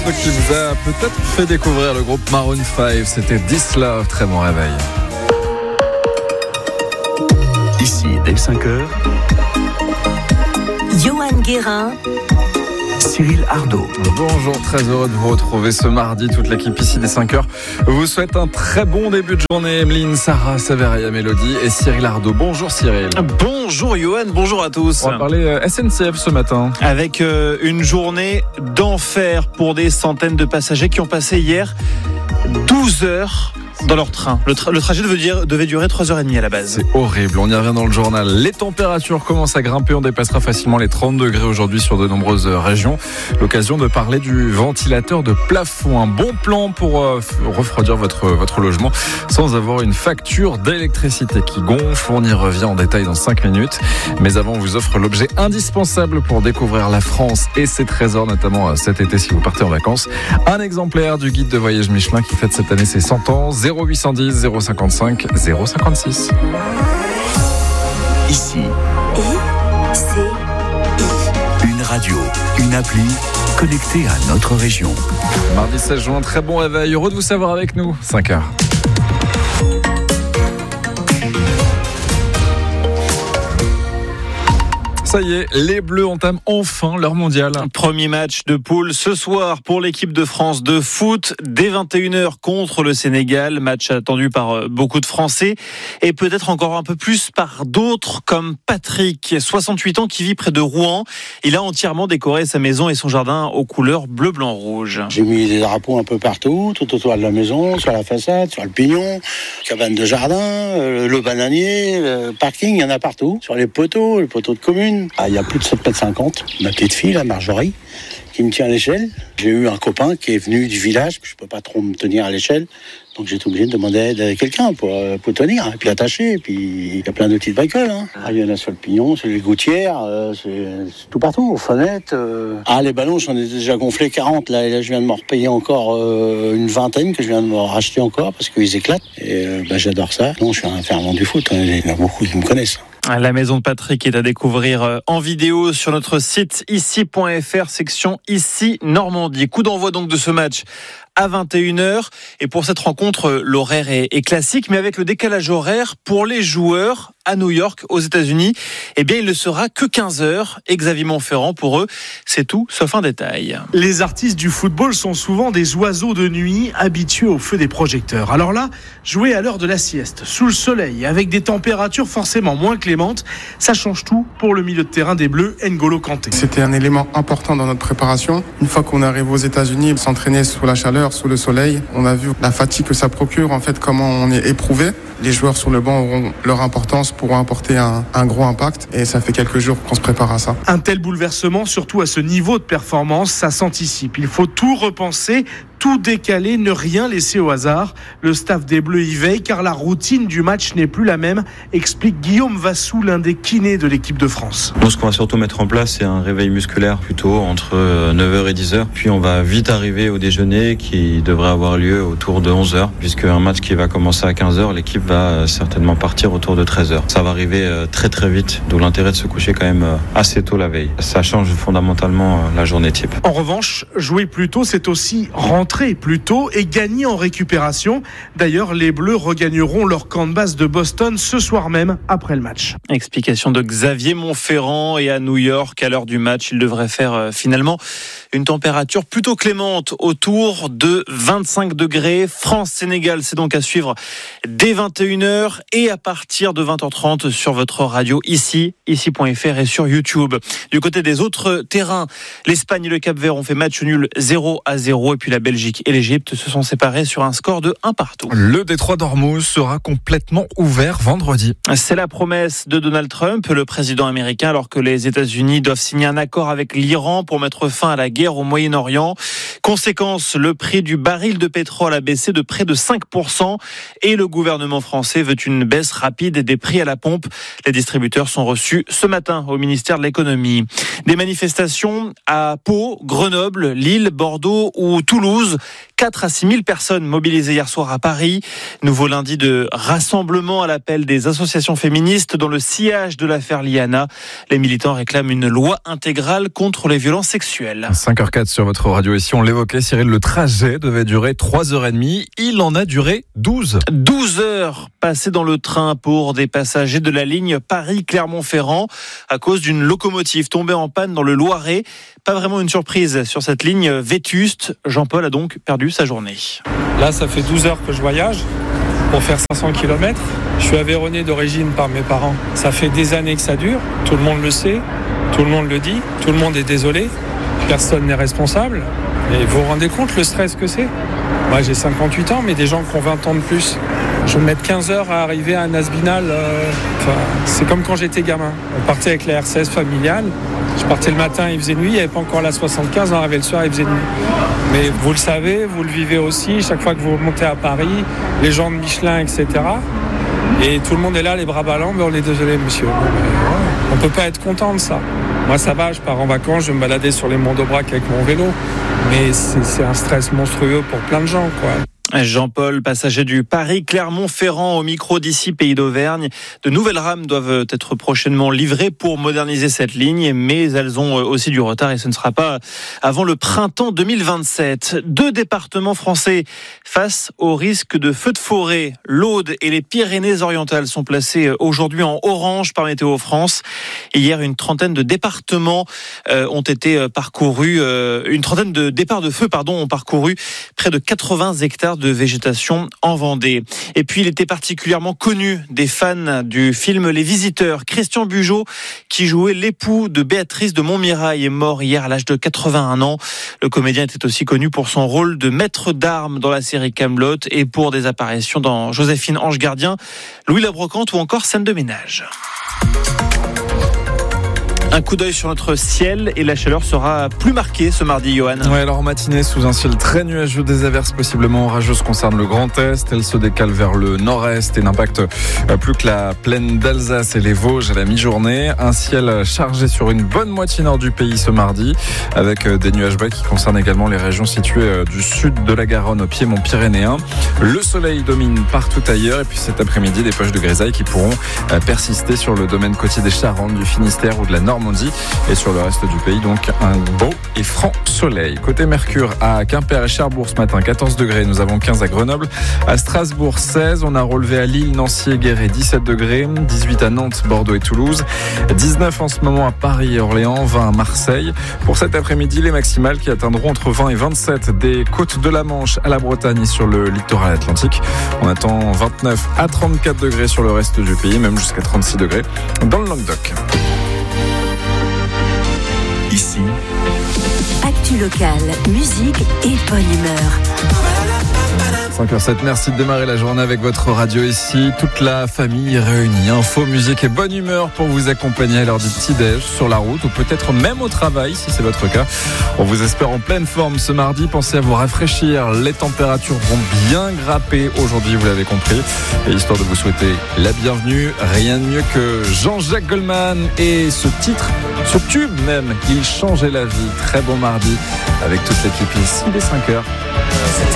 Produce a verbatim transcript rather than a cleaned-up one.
titre qui vous a peut-être fait découvrir le groupe Maroon cinq. C'était This Love. Très bon réveil. Ici, dès cinq heures, Johan Guérin, Cyril Ardo. Bonjour, très heureux de vous retrouver ce mardi. Toute l'équipe ici des cinq heures vous souhaite un très bon début de journée. Emeline, Sarah, Saveria, Mélodie et Cyril Ardo. Bonjour Cyril. Bonjour Johan, bonjour à tous. On va parler S N C F ce matin. Avec euh, une journée d'enfer pour des centaines de passagers qui ont passé hier douze heures dans leur train. Le, tra- le trajet devait, dire, devait durer trois heures trente à la base. C'est horrible, on y revient dans le journal. Les températures commencent à grimper, on dépassera facilement les trente degrés aujourd'hui sur de nombreuses régions. L'occasion de parler du ventilateur de plafond. Un bon plan pour euh, refroidir votre, votre logement sans avoir une facture d'électricité qui gonfle. On y revient en détail dans cinq minutes. Mais avant, on vous offre l'objet indispensable pour découvrir la France et ses trésors, notamment cet été si vous partez en vacances. Un exemplaire du guide de voyage Michelin qui fête cette année ses cent ans. zéro huit cent dix, zéro cinquante-cinq, zéro cinquante-six. Ici, I, C, I. une radio, une appli connectée à notre région. Mardi seize juin, très bon réveil. Heureux de vous savoir avec nous. cinq heures. Ça y est, les Bleus entament enfin leur mondial. Premier match de poule ce soir pour l'équipe de France de foot dès vingt et une heures contre le Sénégal. Match attendu par beaucoup de Français et peut-être encore un peu plus par d'autres comme Patrick, soixante-huit ans, qui vit près de Rouen. Il a entièrement décoré sa maison et son jardin aux couleurs bleu, blanc, rouge. J'ai mis des drapeaux un peu partout, tout autour de la maison, sur la façade, sur le pignon, cabane de jardin, le bananier, le parking, il y en a partout. Sur les poteaux, les poteaux de commune. Ah, il y a plus de sept mètres cinquante. Ma petite fille, la Marjorie, qui me tient à l'échelle. J'ai eu un copain qui est venu du village, je peux pas trop me tenir à l'échelle, donc j'ai été obligé de demander aide à quelqu'un pour, pour tenir, et puis attacher, et puis il y a plein de petites bricoles. Hein. Ah, il y en a sur le pignon, sur les gouttières, euh, c'est, c'est tout partout, aux fenêtres. Euh. Ah, les ballons, j'en ai déjà gonflé quarante, là, et là je viens de m'en repayer encore euh, une vingtaine que je viens de me racheter encore, parce qu'ils éclatent, et euh, bah, j'adore ça. Non, je suis un fervent du foot, hein. Il y en a beaucoup qui me connaissent. La maison de Patrick est à découvrir en vidéo sur notre site ici point f r, section Ici Normandie. Coup d'envoi donc de ce match à vingt et une heures. Et pour cette rencontre, l'horaire est, est classique, mais avec le décalage horaire pour les joueurs à New York, aux États-Unis, eh bien, il ne sera que quinze heures. Et Xavier Montferrand, pour eux, c'est tout sauf un détail. Les artistes du football sont souvent des oiseaux de nuit habitués au feu des projecteurs. Alors là, jouer à l'heure de la sieste, sous le soleil, avec des températures forcément moins clémentes, ça change tout pour le milieu de terrain des Bleus, N'Golo Kanté. C'était un élément important dans notre préparation. Une fois qu'on arrive aux États-Unis, s'entraîner sous la chaleur, sous le soleil, on a vu la fatigue que ça procure, en fait, comment on est éprouvé. Les joueurs sur le banc auront leur importance, pourront apporter un, un gros impact, et ça fait quelques jours qu'on se prépare à ça. Un tel bouleversement, surtout à ce niveau de performance, ça s'anticipe. Il faut tout repenser, tout décaler, ne rien laisser au hasard. Le staff des Bleus y veille car la routine du match n'est plus la même, explique Guillaume Vassou, l'un des kinés de l'équipe de France. Nous, ce qu'on va surtout mettre en place, c'est un réveil musculaire plutôt entre neuf heures et dix heures. Puis on va vite arriver au déjeuner qui devrait avoir lieu autour de onze heures, puisque un match qui va commencer à quinze heures, l'équipe va certainement partir autour de treize heures. Ça va arriver très très vite, d'où l'intérêt de se coucher quand même assez tôt la veille. Ça change fondamentalement la journée type. En revanche, jouer plus tôt, c'est aussi rentrer plus tôt et gagner en récupération. D'ailleurs, les Bleus regagneront leur camp de base de Boston ce soir même après le match. Explication de Xavier Montferrand. Et à New York, à l'heure du match, il devrait faire euh, finalement une température plutôt clémente, autour de vingt-cinq degrés. France-Sénégal, c'est donc à suivre dès vingt et une heures et à partir de vingt heures trente sur votre radio ici, ici point f r et sur YouTube. Du côté des autres terrains, l'Espagne et le Cap-Vert ont fait match nul zéro à zéro, et puis la Belgique et l'Égypte se sont séparés sur un score de un partout. Le détroit d'Ormuz sera complètement ouvert vendredi. C'est la promesse de Donald Trump, le président américain, alors que les États-Unis doivent signer un accord avec l'Iran pour mettre fin à la guerre au Moyen-Orient. Conséquence, le prix du baril de pétrole a baissé de près de cinq pour cent et le gouvernement français veut une baisse rapide des prix à la pompe. Les distributeurs sont reçus ce matin au ministère de l'économie. Des manifestations à Pau, Grenoble, Lille, Bordeaux ou Toulouse. quatre à six mille personnes mobilisées hier soir à Paris. Nouveau lundi de rassemblement à l'appel des associations féministes dans le sillage de l'affaire Liana. Les militants réclament une loi intégrale contre les violences sexuelles. cinq heures quatre sur votre radio. Et si on l'évoquait, Cyril, le trajet devait durer trois heures trente. Il en a duré douze. douze heures passées dans le train pour des passagers de la ligne Paris-Clermont-Ferrand à cause d'une locomotive tombée en panne dans le Loiret. Pas vraiment une surprise sur cette ligne vétuste. Jean-Paul a donc perdu sa journée. Là, ça fait douze heures que je voyage pour faire cinq cents kilomètres. Je suis aveyronné d'origine par mes parents. Ça fait des années que ça dure. Tout le monde le sait. Tout le monde le dit. Tout le monde est désolé. Personne n'est responsable. Et vous vous rendez compte le stress que c'est ? Moi, j'ai cinquante-huit ans, mais des gens qui ont vingt ans de plus. Je vais mettre quinze heures à arriver à Nasbinal. Euh, enfin, c'est comme quand j'étais gamin. On partait avec la R C S familiale. Je partais le matin, il faisait nuit. Il n'y avait pas encore la soixante-quinze. On arrivait le soir, il faisait nuit. Mais vous le savez, vous le vivez aussi. Chaque fois que vous montez à Paris, les gens de Michelin, et cetera. Et tout le monde est là, les bras ballants. Mais on est désolé, monsieur. On ne peut pas être content de ça. Moi, ça va, je pars en vacances, je vais me balader sur les monts d'Aubrac avec mon vélo. Mais c'est, c'est un stress monstrueux pour plein de gens, quoi. Jean-Paul, passager du Paris-Clermont-Ferrand au micro d'ici Pays d'Auvergne. De nouvelles rames doivent être prochainement livrées pour moderniser cette ligne, mais elles ont aussi du retard et ce ne sera pas avant le printemps deux mille vingt-sept. Deux départements français face au risque de feux de forêt. L'Aude et les Pyrénées-Orientales sont placés aujourd'hui en orange par Météo France. Hier, une trentaine de départements euh, ont été parcourus, euh, une trentaine de départs de feu, pardon, ont parcouru près de quatre-vingts hectares de végétation en Vendée. Et puis il était particulièrement connu des fans du film Les Visiteurs. Christian Bugeaud, qui jouait l'époux de Béatrice de Montmirail, est mort hier à l'âge de quatre-vingt-un ans. Le comédien était aussi connu pour son rôle de maître d'armes dans la série Kaamelott et pour des apparitions dans Joséphine Ange Gardien, Louis la Brocante ou encore Scène de ménage. Un coup d'œil sur notre ciel et la chaleur sera plus marquée ce mardi, Johan. Ouais, alors en matinée, sous un ciel très nuageux, des averses possiblement orageuses concernent le Grand Est. Elles se décalent vers le Nord-Est et n'impactent plus que la plaine d'Alsace et les Vosges à la mi-journée. Un ciel chargé sur une bonne moitié nord du pays ce mardi, avec des nuages bas qui concernent également les régions situées du sud de la Garonne au piémont pyrénéen. Le soleil domine partout ailleurs et puis cet après-midi, des poches de grisaille qui pourront persister sur le domaine côtier des Charentes, du Finistère ou de la Normandie. Et sur le reste du pays, donc un beau et franc soleil. Côté Mercure, à Quimper et Cherbourg ce matin, quatorze degrés. Nous avons quinze à Grenoble. À Strasbourg, seize. On a relevé à Lille, Nancy et Guéret, dix-sept degrés. dix-huit à Nantes, Bordeaux et Toulouse. dix-neuf en ce moment à Paris et Orléans. vingt à Marseille. Pour cet après-midi, les maximales qui atteindront entre vingt et vingt-sept des côtes de la Manche à la Bretagne et sur le littoral atlantique. On attend vingt-neuf à trente-quatre degrés sur le reste du pays, même jusqu'à trente-six degrés dans le Languedoc. Ici, Actu locale, musique et bonne humeur. cinq heures sept, merci de démarrer la journée avec votre radio ici. Toute la famille réunie, info, musique et bonne humeur pour vous accompagner à l'heure du petit-déj, sur la route ou peut-être même au travail si c'est votre cas. On vous espère en pleine forme ce mardi. Pensez à vous rafraîchir. Les températures vont bien grapper aujourd'hui, vous l'avez compris. Et histoire de vous souhaiter la bienvenue, rien de mieux que Jean-Jacques Goldman et ce titre, ce tube même, il changeait la vie. Très bon mardi avec toute l'équipe ici, il est cinq heures.